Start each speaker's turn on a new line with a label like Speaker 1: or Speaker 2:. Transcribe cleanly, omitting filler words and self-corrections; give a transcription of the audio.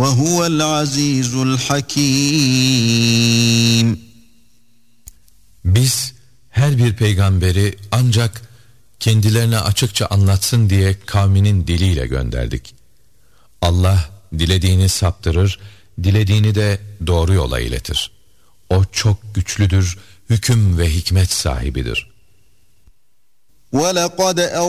Speaker 1: وَهُوَ الْعَزِيزُ الْحَكِيمُ.
Speaker 2: Biz her bir peygamberi ancak kendilerine açıkça anlatsın diye kavminin diliyle gönderdik. Allah dilediğini saptırır, dilediğini de doğru yola iletir. O çok güçlüdür, hüküm ve hikmet sahibidir.
Speaker 1: وَلَقَدْ